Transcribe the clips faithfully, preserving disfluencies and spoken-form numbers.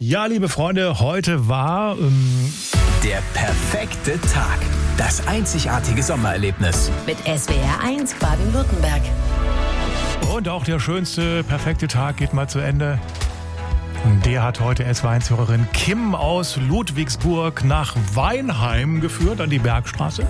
Ja, liebe Freunde, heute war ähm der perfekte Tag. Das einzigartige Sommererlebnis. Mit S W R eins Baden-Württemberg. Und auch der schönste, perfekte Tag geht mal zu Ende. Und der hat heute S W R eins-Hörerin Kim aus Ludwigsburg nach Weinheim geführt, an die Bergstraße.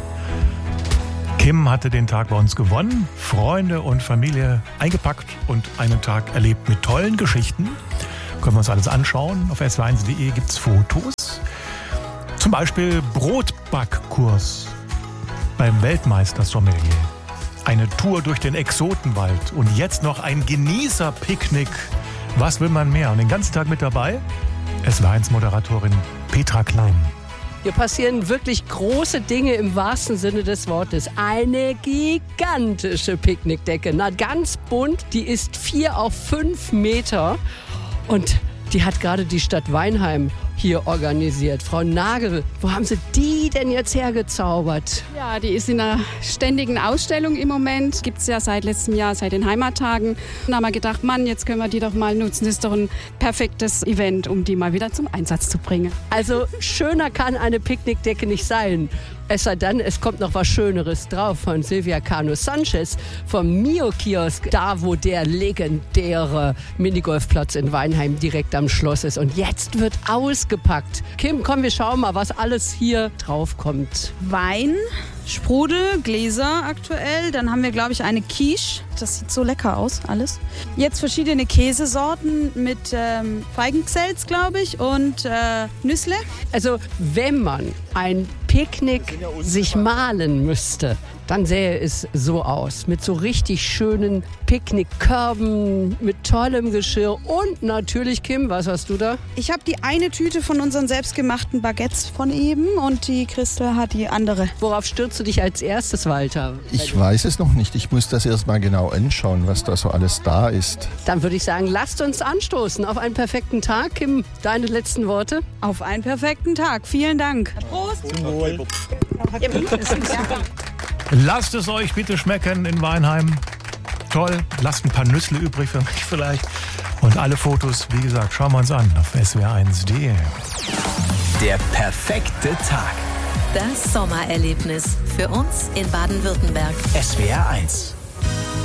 Kim hatte den Tag bei uns gewonnen, Freunde und Familie eingepackt und einen Tag erlebt mit tollen Geschichten. Können wir uns alles anschauen. Auf S W R eins punkt de gibt es Fotos. Zum Beispiel Brotbackkurs beim Weltmeister-Sommelier. Eine Tour durch den Exotenwald und jetzt noch ein Genießerpicknick. Was will man mehr? Und den ganzen Tag mit dabei S W R eins-Moderatorin Petra Klein. Hier passieren wirklich große Dinge im wahrsten Sinne des Wortes. Eine gigantische Picknickdecke, na ganz bunt, die ist vier auf fünf Meter und die hat gerade die Stadt Weinheim hier organisiert. Frau Nagel, wo haben Sie die denn jetzt hergezaubert? Ja, die ist in einer ständigen Ausstellung im Moment. Gibt es ja seit letztem Jahr, seit den Heimattagen. Und da haben wir gedacht, Mann, jetzt können wir die doch mal nutzen. Das ist doch ein perfektes Event, um die mal wieder zum Einsatz zu bringen. Also schöner kann eine Picknickdecke nicht sein. Es sei denn, es kommt noch was Schöneres drauf von Silvia Cano Sanchez vom Mio-Kiosk, da wo der legendäre Minigolfplatz in Weinheim direkt am Schloss ist. Und jetzt wird ausgepackt. Kim, komm, wir schauen mal, was alles hier drauf kommt. Wein, Sprudel, Gläser aktuell. Dann haben wir, glaube ich, eine Quiche. Das sieht so lecker aus, alles. Jetzt verschiedene Käsesorten mit ähm, Feigenxels, glaube ich, und äh, Nüssle. Also, wenn man ein Picknick sich malen müsste, dann sähe es so aus. Mit so richtig schönen Picknickkörben, mit tollem Geschirr und natürlich, Kim, was hast du da? Ich habe die eine Tüte von unseren selbstgemachten Baguettes von eben und die Christel hat die andere. Worauf stürzt du dich als erstes, Walter? Ich weiß es noch nicht. Ich muss das erst mal genau anschauen, was da so alles da ist. Dann würde ich sagen, lasst uns anstoßen auf einen perfekten Tag. Kim, deine letzten Worte? Auf einen perfekten Tag. Vielen Dank. Prost. Zum Wohl. Lasst es euch bitte schmecken in Weinheim. Toll, lasst ein paar Nüssle übrig für mich vielleicht. Und alle Fotos, wie gesagt, schauen wir uns an auf S W R eins punkt de. Der perfekte Tag. Das Sommererlebnis für uns in Baden-Württemberg. S W R eins.